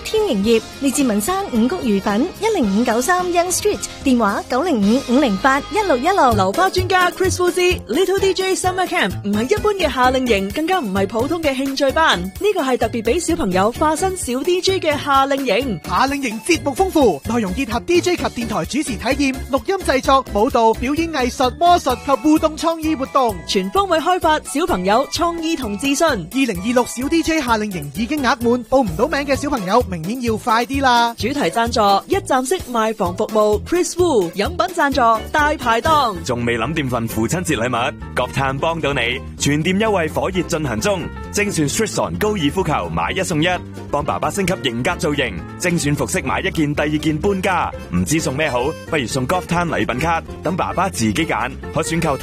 天營業，列治文山五穀魚粉10593 Young Street， 電話905-508-1616。 流花專家 Chris Wu 之 Little DJ Summer Camp 唔係一般嘅夏令營，更加唔係普通嘅興趣班，呢個係特別俾小朋友化身小 DJ 嘅夏令營。 夏令營節目豐富，內容結合 DJ 及電台主持體驗、錄音製作、舞蹈、表演藝術、魔術及互動創意活動， 全方位開發小朋友創意同自信。 2026小 DJ 夏令營已經額滿，報唔到名嘅小朋友明年要快啲啦！ 主題贊助一站式賣房服務 Chris Wu， 飲品贊助大排檔。 仲未諗掂份父親節禮物？國燦幫到你，全店優惠火熱進行中，精選 Stritson 高爾夫球買1送1，幫爸爸升級型格造型，精選服飾買1件第2件半價，唔知送咩好，不如送 Golf Time 禮品卡，等爸爸自己揀，可選購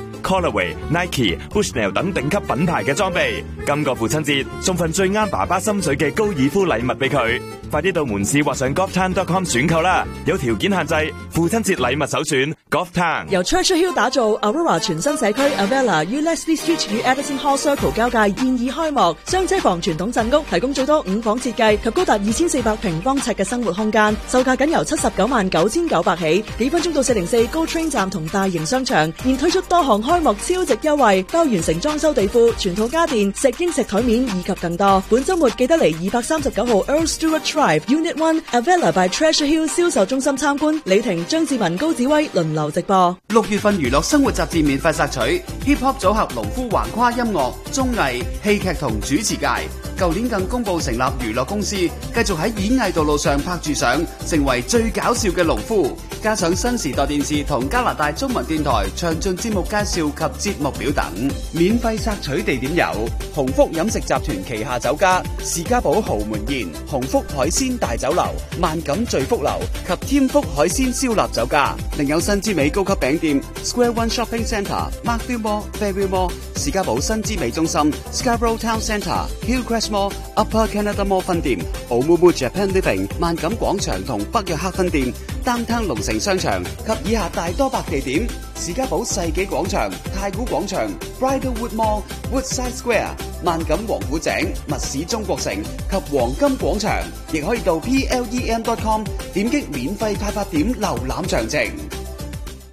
TaylorMade、Callaway、Nike、Bushnell 等頂級品牌嘅裝備。今個父親節送份最啱爸爸心水嘅高爾夫禮物俾佢，快啲到門市或上 golftime.com 選購啦！有條件限制，父親節禮物首選 Golf Time。 由 Treasure Hill 打造 Aurora 全新社區 Avella 於 Leslie Street 與 Edison Hall Circle 交界現已開幕，雙車房傳統鎮屋提供最多5房設計及高達2400平方尺嘅生活空間，售價僅由799900起，幾分鐘到404 GO Train 站同大型商場，現推出多項開幕超值優惠，包完成裝修地庫、全套家電、石英石台面以及更多。本週末記得嚟239號 Earl Stewart Drive Unit 1 Avella by Treasure Hill 銷售中心參觀。李婷、張志文、高子威輪流直播。 6月份娛樂生活雜誌免費索取 Hip Hop 組合農夫橫跨音樂、綜藝、戲劇同主持界。舊年更公布成立娛樂公司，繼續喺演藝道路上拍住上，成為最搞笑嘅農夫。加上新時代電視同加拿大中文電台詳盡節目介紹及節目表等。免費索取地點有鴻福飲食集團旗下酒家士嘉堡豪門宴、鴻福海鮮大酒樓、萬錦聚福樓及添福海鮮燒臘酒家。另有新之美高級餅店 Square One Shopping Centre、Markville Mall、Fairview Mall、士嘉堡新之美中心、Scarborough Town Centre、Hillcrest Mall、Upper Canada Mall 分店、Oumuamua Japan Living、萬錦廣場同北約克分店、Downtown 龍城商場及以下大多白地點：士嘉堡世紀廣場、太古廣場、Bridlewood Mall、Woodside Square、萬錦王府井、密市中國城及黃金廣場。亦可以到 plem.com 點擊免費派發點瀏覽詳情。